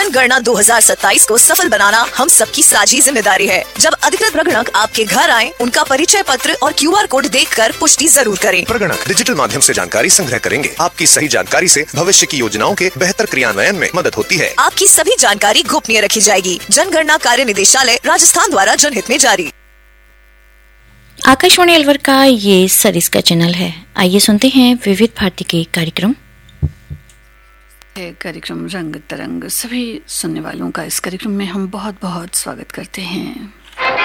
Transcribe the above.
जनगणना 2027 को सफल बनाना हम सबकी साझी जिम्मेदारी है। जब अधिकृत प्रगणक आपके घर आए, उनका परिचय पत्र और QR कोड देखकर पुष्टि जरूर करें। प्रगणक डिजिटल माध्यम से जानकारी संग्रह करेंगे। आपकी सही जानकारी से भविष्य की योजनाओं के बेहतर क्रियान्वयन में मदद होती है। आपकी सभी जानकारी गोपनीय रखी जाएगी। जनगणना कार्य निदेशालय राजस्थान द्वारा जनहित में जारी। आकाशवाणी अलवर का ये सरिस का चैनल है। आइए सुनते हैं विविध भारती के कार्यक्रम। कार्यक्रम रंग तरंग, सभी सुनने वालों का इस कार्यक्रम में हम बहुत बहुत स्वागत करते हैं।